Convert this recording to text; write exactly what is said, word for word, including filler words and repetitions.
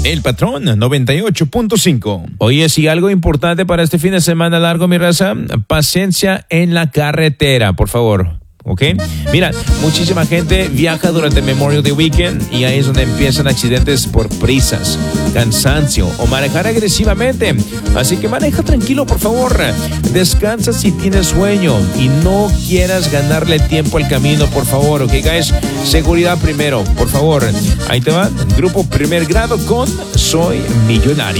El Patrón noventa y ocho punto cinco. Oye, si algo importante para este fin de semana largo, mi raza, paciencia en la carretera, por favor. ¿Ok? Mira, muchísima gente viaja durante Memorial Day Weekend y ahí es donde empiezan accidentes por prisas, cansancio o manejar agresivamente. Así que maneja tranquilo, por favor. Descansa si tienes sueño y no quieras ganarle tiempo al camino, por favor. ¿Ok, guys? Seguridad primero, por favor. Ahí te va. Grupo Primer Grado con Soy Millonario.